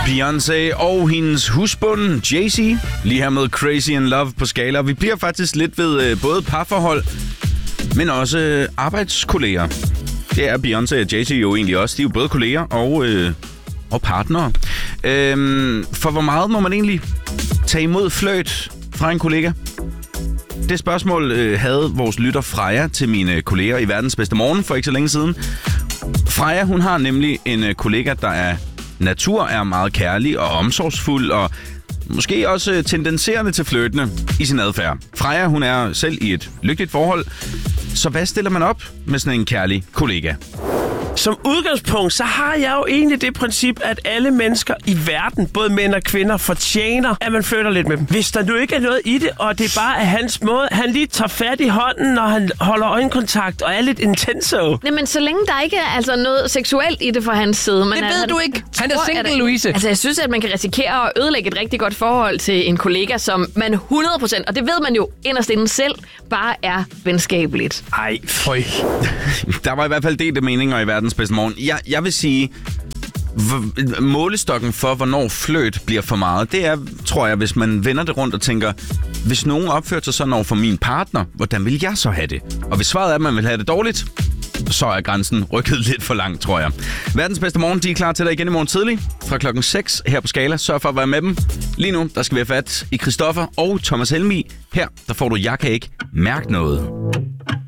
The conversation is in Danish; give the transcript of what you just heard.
Beyoncé og hendes husbund, Jay-Z, lige her med Crazy in Love på skala. Vi bliver faktisk lidt ved både parforhold, men også arbejdskolleger. Det er Beyoncé og Jay-Z jo egentlig også. De er jo både kolleger og partnere. For hvor meget må man egentlig tage imod flirt fra en kollega? Det spørgsmål havde vores lytter Freja til mine kolleger i Verdens Bedste Morgen for ikke så længe siden. Freja, hun har nemlig en kollega, der er meget kærlig og omsorgsfuld, og måske også tendenserende til flirtende i sin adfærd. Freja, hun er selv i et lykkeligt forhold, så hvad stiller man op med sådan en kærlig kollega? Som udgangspunkt, så har jeg jo egentlig det princip, at alle mennesker i verden, både mænd og kvinder, fortjener, at man flytter lidt med dem. Hvis der nu ikke er noget i det, og det bare er hans måde, han lige tager fat i hånden, når han holder øjenkontakt og er lidt intenso. Nej, men så længe der ikke er altså noget seksuelt i det fra hans side. Men det ved du ikke. Han er single, Louise. Altså, jeg synes, at man kan risikere at ødelægge et rigtig godt forhold til en kollega, som man 100%, og det ved man jo inderst inden selv, bare er venskabeligt. Ej, føj. Der var i hvert fald delte meninger i Verdens Bedste Morgen. Jeg vil sige, målestokken for, hvornår flirt bliver for meget, det er, tror jeg, hvis man vender det rundt og tænker, hvis nogen opfører sig sådan over for min partner, hvordan vil jeg så have det? Og hvis svaret er, at man vil have det dårligt, så er grænsen rykket lidt for langt, tror jeg. Verdens Bedste Morgen, de er klar til dig igen i morgen tidlig fra klokken 6 her på Skala. Sørg for at være med dem. Lige nu, der skal vi have fat i Christoffer og Thomas Helmig. Her, der får du Jeg kan ikke mærke noget.